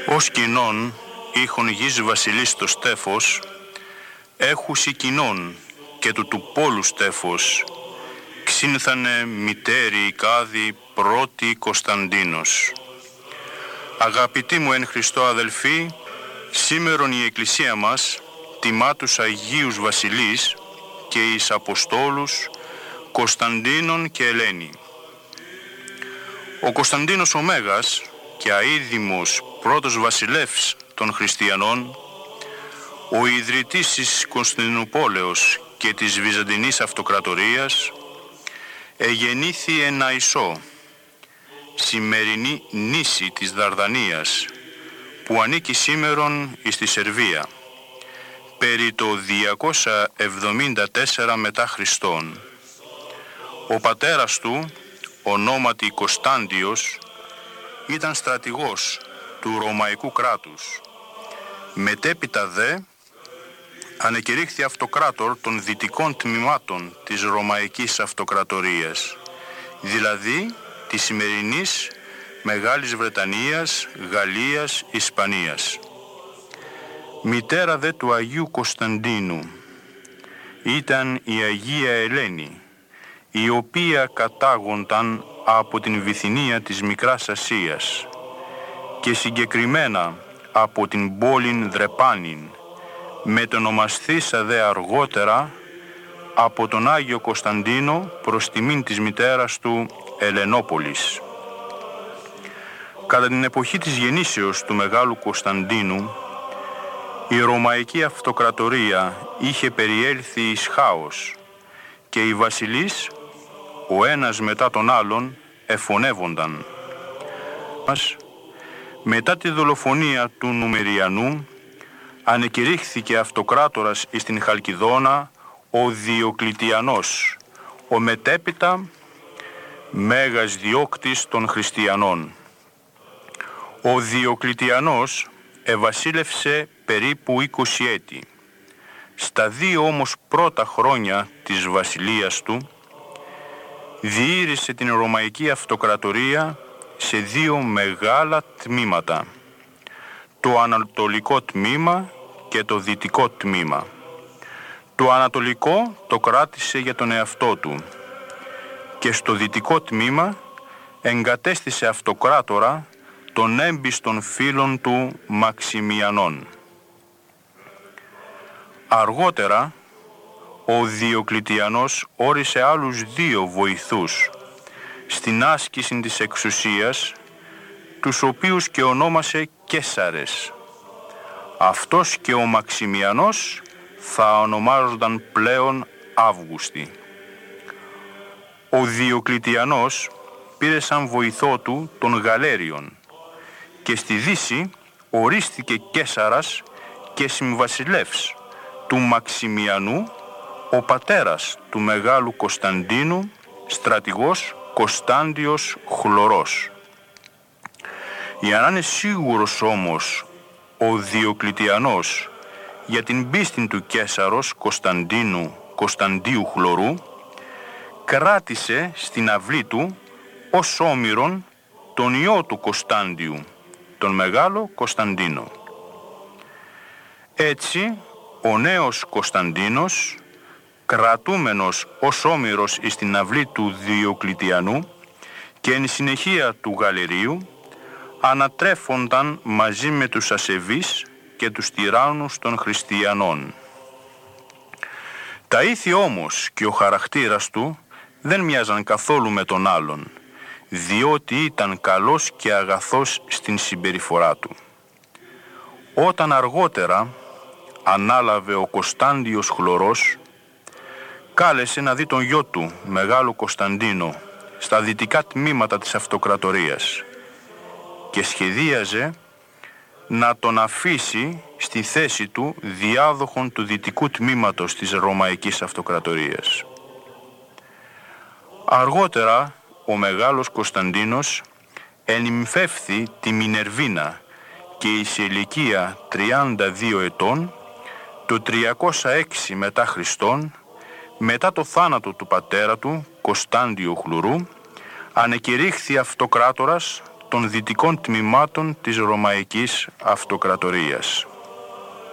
Ως κοινών ήχον γης βασιλείς το στέφος, έχουσι κοινών και του πόλου στέφος, ξύνθανε μητέρη κάδη πρώτη Κωνσταντίνος. Αγαπητοί μου εν Χριστώ αδελφοί, σήμερον η Εκκλησία μας τιμά τους Αγίους Βασιλείς και εις Αποστόλους Κωνσταντίνον και Ελένη. Ο Κωνσταντίνος ο Μέγας και αίδημος πρώτος βασιλεύς των χριστιανών, ο ιδρυτής της Κωνσταντινούπολεως και της Βυζαντινής Αυτοκρατορίας, εγεννήθη εν Αϊσσό, σημερινή νήσι της Δαρδανίας, που ανήκει σήμερον εις τη Σερβία, περί το 274 μετά Χριστόν. Ο πατέρας του, ονόματι Κωνστάντιος, ήταν στρατηγός του Ρωμαϊκού κράτους. Μετέπειτα δε ανεκηρύχθη αυτοκράτορ των δυτικών τμήματων της Ρωμαϊκής Αυτοκρατορίας, δηλαδή της σημερινής Μεγάλης Βρετανίας, Γαλλίας, Ισπανίας. Μητέρα δε του Αγίου Κωνσταντίνου ήταν η Αγία Ελένη, η οποία κατάγονταν από την Βυθινία της Μικράς Ασίας και συγκεκριμένα από την πόλην Δρεπάνην, μετονομασθήσα δε αργότερα από τον Άγιο Κωνσταντίνο προς τιμήν της μητέρας του Ελενόπολης. Κατά την εποχή της γεννήσεως του Μεγάλου Κωνσταντίνου, η Ρωμαϊκή Αυτοκρατορία είχε περιέλθει εις χάος και οι βασιλείς, ο ένας μετά τον άλλον, εφωνεύονταν. Μετά τη δολοφονία του Νουμεριανού, ανεκηρύχθηκε αυτοκράτορας εις την Χαλκιδόνα ο Διοκλητιανός, ο μετέπειτα μέγας διώκτης των χριστιανών. Ο Διοκλητιανός ευασίλευσε περίπου 20 έτη. Στα 2 όμως πρώτα χρόνια της βασιλείας του, διήρησε την Ρωμαϊκή Αυτοκρατορία σε 2 μεγάλα τμήματα, το ανατολικό τμήμα και το δυτικό τμήμα. Το ανατολικό το κράτησε για τον εαυτό του και στο δυτικό τμήμα εγκατέστησε αυτοκράτορα των έμπιστων φίλων του Μαξιμιανών. Αργότερα, ο Διοκλητιανός όρισε άλλους 2 βοηθούς στην άσκηση της εξουσίας, τους οποίους και ονόμασε Καίσαρες. Αυτός και ο Μαξιμιανός θα ονομάζονταν πλέον Αύγουστοι. Ο Διοκλητιανός πήρε σαν βοηθό του τον Γαλέριον και στη Δύση ορίστηκε Καίσαρας και συμβασιλεύς του Μαξιμιανού, ο πατέρας του Μεγάλου Κωνσταντίνου, στρατηγός Κωνστάντιος Χλωρός. Για να είναι σίγουρος όμως ο Διοκλητιανός για την πίστη του Καίσαρος Κωνσταντίου Χλωρού, κράτησε στην αυλή του ως όμηρον τον ιό του Κωνστάντιου, τον Μεγάλο Κωνσταντίνο. Έτσι, ο νέος Κωνσταντίνος, κρατούμενος ως όμηρος εις την αυλή του Διοκλητιανού και εν συνεχεία του Γαλερίου, ανατρέφονταν μαζί με τους ασεβείς και τους τυράννους των χριστιανών. Τα ήθη όμως και ο χαρακτήρας του δεν μοιάζαν καθόλου με τον άλλον, διότι ήταν καλός και αγαθός στην συμπεριφορά του. Όταν αργότερα ανάλαβε ο Κωνστάντιος Χλωρός, κάλεσε να δει τον γιο του, Μεγάλο Κωνσταντίνο, στα δυτικά τμήματα της Αυτοκρατορίας και σχεδίαζε να τον αφήσει στη θέση του διάδοχον του δυτικού τμήματος της Ρωμαϊκής Αυτοκρατορίας. Αργότερα, ο Μεγάλος Κωνσταντίνος ενυμφεύθη τη Μινερβίνα και εις ηλικία 32 ετών, το 306 μετά Χριστόν, μετά το θάνατο του πατέρα του, Κωνστάντιου Χλωρού, ανεκηρύχθη αυτοκράτορας των δυτικών τμήματων της Ρωμαϊκής Αυτοκρατορίας.